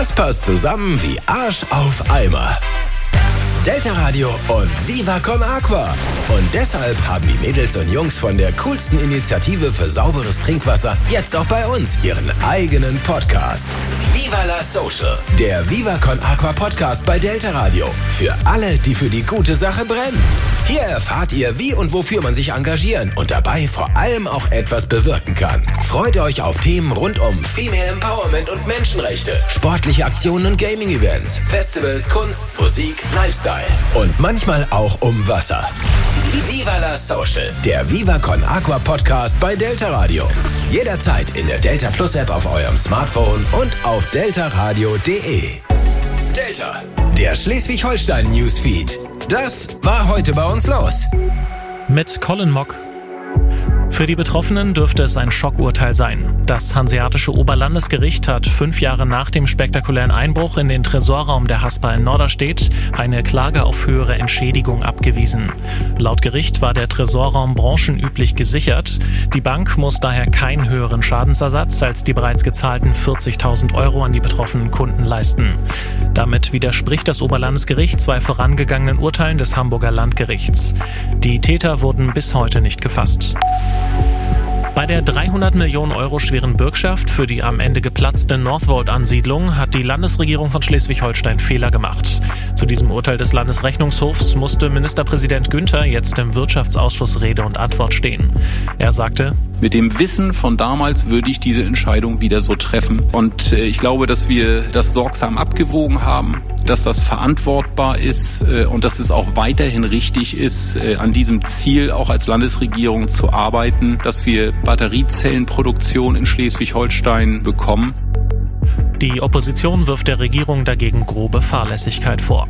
Das passt zusammen wie Arsch auf Eimer. Delta Radio und Viva Con Aqua. Und deshalb haben die Mädels und Jungs von der coolsten Initiative für sauberes Trinkwasser jetzt auch bei uns ihren eigenen Podcast. Viva la Social, der Viva Con Aqua Podcast bei Delta Radio. Für alle, die für die gute Sache brennen. Hier erfahrt ihr, wie und wofür man sich engagieren und dabei vor allem auch etwas bewirken kann. Freut euch auf Themen rund um Female Empowerment und Menschenrechte, sportliche Aktionen und Gaming-Events, Festivals, Kunst, Musik, Lifestyle und manchmal auch um Wasser. Viva la Social, der Viva Con Aqua Podcast bei Delta Radio. Jederzeit in der Delta Plus App auf eurem Smartphone und auf deltaradio.de. Delta, der Schleswig-Holstein Newsfeed. Das war heute bei uns los. Mit Colin Mock. Für die Betroffenen dürfte es ein Schockurteil sein. Das Hanseatische Oberlandesgericht hat 5 Jahre nach dem spektakulären Einbruch in den Tresorraum der Haspa in Norderstedt eine Klage auf höhere Entschädigung abgewiesen. Laut Gericht war der Tresorraum branchenüblich gesichert. Die Bank muss daher keinen höheren Schadensersatz als die bereits gezahlten 40.000 € an die betroffenen Kunden leisten. Damit widerspricht das Oberlandesgericht 2 vorangegangenen Urteilen des Hamburger Landgerichts. Die Täter wurden bis heute nicht gefasst. Bei der 300 Millionen € schweren Bürgschaft für die am Ende geplatzte Northvolt-Ansiedlung hat die Landesregierung von Schleswig-Holstein Fehler gemacht. Zu diesem Urteil des Landesrechnungshofs musste Ministerpräsident Günther jetzt im Wirtschaftsausschuss Rede und Antwort stehen. Er sagte: Mit dem Wissen von damals würde ich diese Entscheidung wieder so treffen. Und ich glaube, dass wir das sorgsam abgewogen haben, dass das verantwortbar ist und dass es auch weiterhin richtig ist, an diesem Ziel auch als Landesregierung zu arbeiten, dass wir Batteriezellenproduktion in Schleswig-Holstein bekommen. Die Opposition wirft der Regierung dagegen grobe Fahrlässigkeit vor.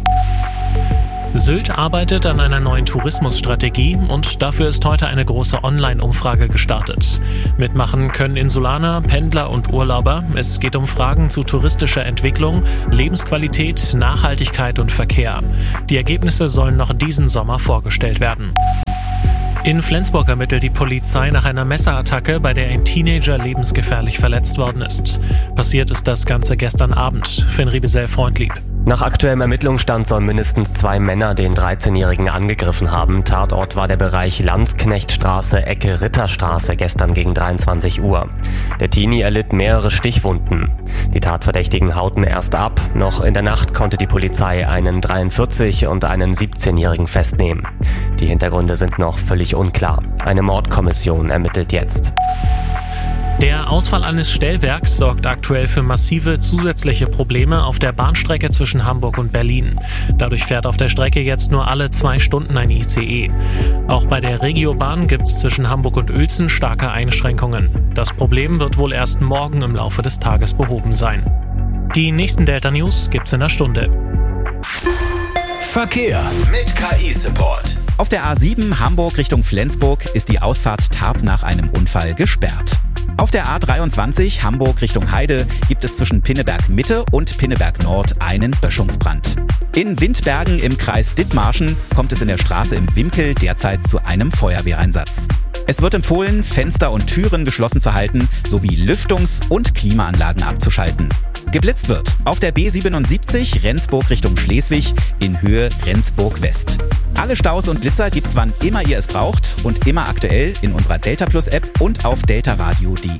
Sylt arbeitet an einer neuen Tourismusstrategie und dafür ist heute eine große Online-Umfrage gestartet. Mitmachen können Insulaner, Pendler und Urlauber. Es geht um Fragen zu touristischer Entwicklung, Lebensqualität, Nachhaltigkeit und Verkehr. Die Ergebnisse sollen noch diesen Sommer vorgestellt werden. In Flensburg ermittelt die Polizei nach einer Messerattacke, bei der ein Teenager lebensgefährlich verletzt worden ist. Passiert ist das Ganze gestern Abend. Finn Riebesell-Freundlieb. Nach aktuellem Ermittlungsstand sollen mindestens 2 Männer den 13-Jährigen angegriffen haben. Tatort war der Bereich Landsknechtstraße, Ecke Ritterstraße gestern gegen 23 Uhr. Der Teenie erlitt mehrere Stichwunden. Die Tatverdächtigen hauten erst ab. Noch in der Nacht konnte die Polizei einen 43- und einen 17-Jährigen festnehmen. Die Hintergründe sind noch völlig unklar. Eine Mordkommission ermittelt jetzt. Der Ausfall eines Stellwerks sorgt aktuell für massive zusätzliche Probleme auf der Bahnstrecke zwischen Hamburg und Berlin. Dadurch fährt auf der Strecke jetzt nur alle 2 Stunden ein ICE. Auch bei der Regiobahn gibt es zwischen Hamburg und Uelzen starke Einschränkungen. Das Problem wird wohl erst morgen im Laufe des Tages behoben sein. Die nächsten Delta News gibt's in einer Stunde. Verkehr mit KI-Support. Auf der A7 Hamburg Richtung Flensburg ist die Ausfahrt Tarp nach einem Unfall gesperrt. Auf der A23 Hamburg Richtung Heide gibt es zwischen Pinneberg Mitte und Pinneberg Nord einen Böschungsbrand. In Windbergen im Kreis Dithmarschen kommt es in der Straße im Wimkel derzeit zu einem Feuerwehreinsatz. Es wird empfohlen, Fenster und Türen geschlossen zu halten, sowie Lüftungs- und Klimaanlagen abzuschalten. Geblitzt wird auf der B77 Rendsburg Richtung Schleswig in Höhe Rendsburg West. Alle Staus und Blitzer gibt's wann immer ihr es braucht und immer aktuell in unserer Delta Plus App und auf deltaradio.de.